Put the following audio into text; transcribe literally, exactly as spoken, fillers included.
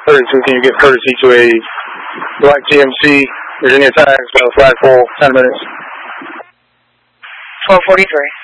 thirty-two, can you give courtesy to a black G M C, Virginia Tags, uh, flag full, ten minutes. twelve forty-three.